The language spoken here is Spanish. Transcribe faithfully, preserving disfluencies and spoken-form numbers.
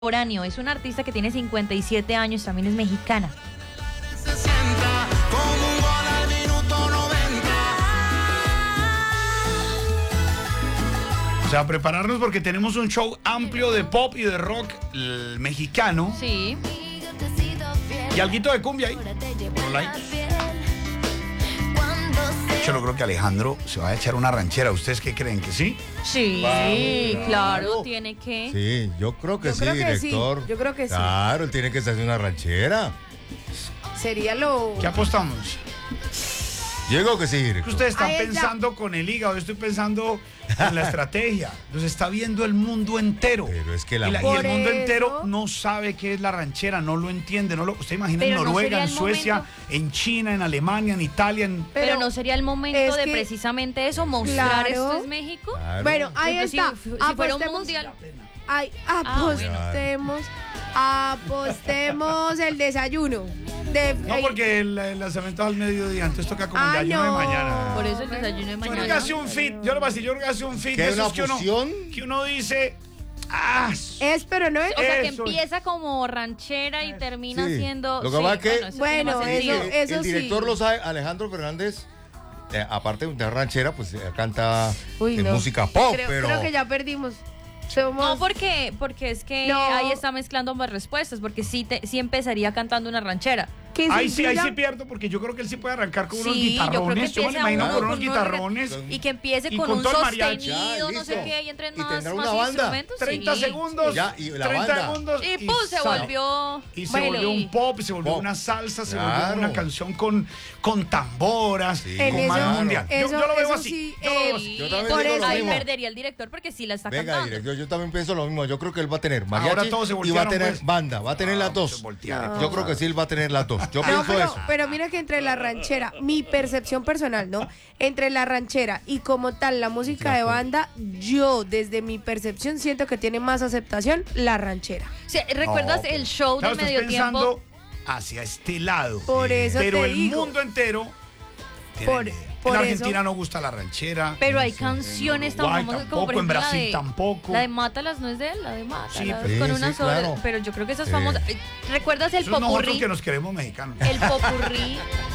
Contemporáneo, es una artista que tiene cincuenta y siete años, también es mexicana. Se sienta como un gol al minuto noventa. O sea, prepararnos porque tenemos un show amplio de pop y de rock el mexicano. Sí. Y alguito de cumbia ahí. Por like. Yo no creo que Alejandro se va a echar una ranchera. ¿Ustedes qué creen? ¿Que sí? Sí, Claro. claro, tiene que. Sí, yo creo que Yo sí, creo que sí, director. yo creo que sí. Claro, él tiene que hacer una ranchera. Sería lo... ¿Qué apostamos? Yo digo que sí, Que director. ustedes están Ahí está. pensando con el hígado, yo estoy pensando en la estrategia. Los está viendo el mundo entero. Pero es que la y, la- y Por el mundo eso- entero no sabe qué es la ranchera, no lo entiende. No lo, usted imagina en Pero no Noruega, sería en el Suecia, momento. en China, en Alemania, en Italia, en... Pero, Pero no sería el momento es de que- precisamente eso, mostrar Claro. esto es México. Claro. Bueno, ahí Porque si- está. si fuera un Apostemos- mundial. Ay, Ah, bueno. apostemos, apostemos el desayuno. De, No, ay, porque el, el lanzamiento es al mediodía, entonces toca como Ah, el ayuno no. de mañana. Por eso el desayuno de Yo creo que mañana. hace un fit, yo le voy a decir, yo creo que hace un fit ¿Qué, de una esos que uno, fusión? que uno dice, ah, es, pero no es. O sea, que Eso. empieza como ranchera y termina Sí. siendo... Lo que sí, pasa es que- bueno, eso tiene Bueno, más Sí, sentido. eso- el, eso el director sí. lo sabe, Alejandro Fernández, eh, aparte de ranchera, pues eh, canta Uy, eh, no. música pop, creo, pero... creo que ya perdimos. Somos... No, porque, porque es que No. ahí está mezclando ambas respuestas, porque sí, te, sí empezaría cantando una ranchera. que ahí sí, ahí significa- sí pierdo, porque yo creo que él sí puede arrancar con unos Sí, yo creo que guitarrones. Yo, me lo empieza imagino uno con unos con unos guitarrones. Y que empiece Y con, con un todo el mariachi. sostenido, Ya, no sé listo. qué, y entren Y más, tendrá más una banda. instrumentos. treinta sí. segundos. Ya, y la treinta banda. segundos. Y pum, se sale. volvió... Y se bueno, volvió y- un pop, y se volvió Pop. una salsa, se Claro. volvió una canción con, con tamboras, Sí, En con eso- más mundial. Yo, eso- yo lo veo eso así. sí, yo lo veo eh, así. Yo también Por digo eso- lo Ahí mismo. perdería el director porque sí la está Venga, cantando. director, yo también pienso lo mismo. Yo creo que él va a tener mariachi Ahora todos se y va a voltearon, tener pues. banda, va a tener Ah, las se dos. voltearon. Yo creo que sí, él va a tener las dos. Yo No, pienso pero, eso. pero mira que entre la ranchera, mi percepción personal, ¿no? Entre la ranchera y como tal la música de banda, yo desde mi percepción siento que tiene más aceptación la ranchera. Sí, ¿recuerdas No, el show Claro, de estás medio tiempo? pensando hacia este lado. Por eso Pero te el digo. mundo entero tiene Por- ni idea. por En eso- Argentina no gusta la ranchera. Pero hay en canciones tan Uruguay famosas como por tampoco, en ejemplo la Brasil de, tampoco. La de Mátalas no es de él, la de Mátalas. Sí, pero- con Sí, una sí, sola. claro. Pero yo creo que esa es Sí. famosa. ¿Recuerdas el Eso es nosotros popurrí? que nos queremos mexicanos. El popurrí